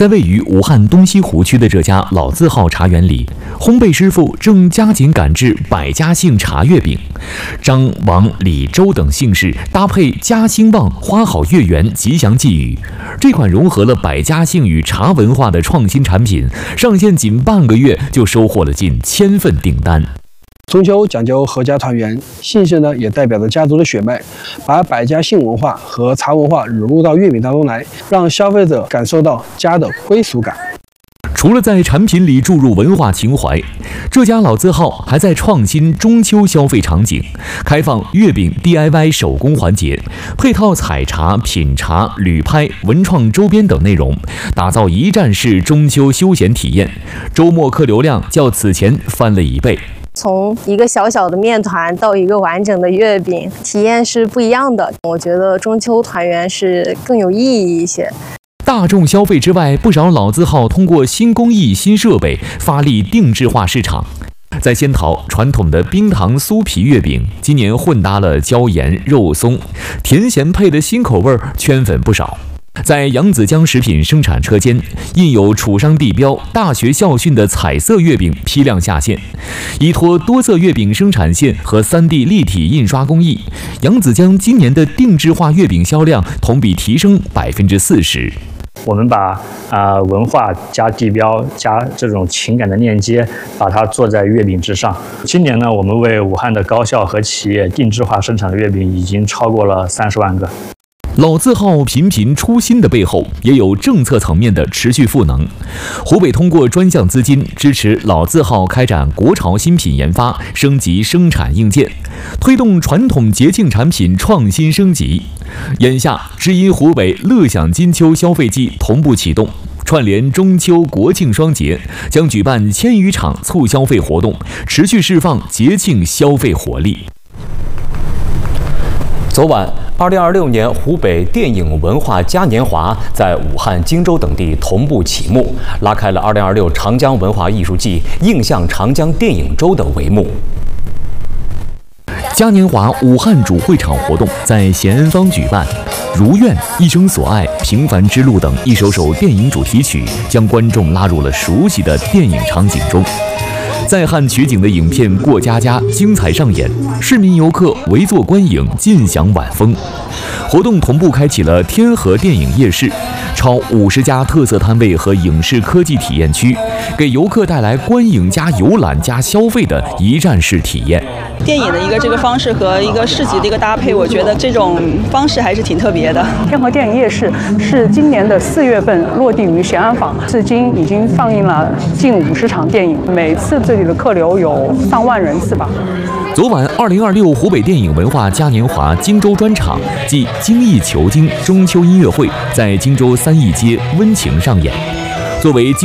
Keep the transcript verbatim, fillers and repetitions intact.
在位于武汉东西湖区的这家老字号茶园里，烘焙师傅正加紧赶制百家姓茶月饼。张、王、李、周等姓氏搭配“家兴旺、花好月圆”吉祥寄语，这款融合了百家姓与茶文化的创新产品，上线仅半个月就收获了近千份订单。 中秋讲究阖家团圆，姓氏呢也代表着家族的血脉，把百家姓文化和茶文化融入到月饼当中来，让消费者感受到家的归属感。 除了在产品里注入文化情怀，这家老字号还在创新中秋消费场景，开放月饼 D I Y 手工环节，配套采茶、品茶、旅拍、文创周边等内容，打造一站式中秋休闲体验。周末客流量较此前翻了一倍。 从一个小小的面团到一个完整的月饼，体验是不一样的。我觉得中秋团圆是更有意义一些。 大众消费之外，不少老字号通过新工艺、新设备发力定制化市场。在仙桃，传统的冰糖酥皮月饼今年混搭了椒盐、肉松，甜咸配的新口味圈粉不少。 在扬子江食品生产车间，印有楚商地标、大学校训的彩色月饼批量下线。依托多色月饼生产线和 三 D 立体印刷工艺，扬子江今年的定制化月饼销量同比提升百分之四十。 我们把啊、呃、文化加地标加这种情感的链接，把它做在月饼之上。今年呢，我们为武汉的高校和企业定制化生产的月饼已经超过了三十万个。 老字号频频出新的背后，也有政策层面的持续赋能。湖北通过专项资金支持老字号开展国潮新品研发，升级生产硬件，推动传统节庆产品创新升级。眼下，知音湖北乐享金秋消费季同步启动，串联中秋国庆双节，将举办千余场促消费活动，持续释放节庆消费活力。 昨晚，二零二六年湖北电影文化嘉年华在武汉、荆州等地同步启幕，拉开了二零二六长江文化艺术季映向长江电影周的帷幕。 嘉年华武汉主会场活动在咸安坊举办，《如愿》《一生所爱》《平凡之路》等一首首电影主题曲将观众拉入了熟悉的电影场景中。 在汉取景的影片《过家家》精彩上演，市民游客围坐观影，尽享晚风。活动同步开启了天河电影夜市，超五十家特色摊位和影视科技体验区，给游客带来观影加游览加消费的一站式体验。 电影的一个这个方式和一个市集的一个搭配，我觉得这种方式还是挺特别的。 天河电影夜市是今年的四月份落地于咸安坊，至今已经放映了近五十场电影，每次这里的客流有上万人次吧。 昨晚，二零二六湖北电影文化嘉年华荆州专场暨精益求精中秋音乐会在荆州三义街温情上演，作为